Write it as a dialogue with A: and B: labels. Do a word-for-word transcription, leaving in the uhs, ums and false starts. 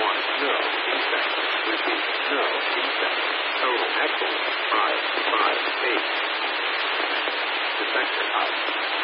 A: one. No defects. Repeat. No defects. Total excellent. five, five, eight. Defector out.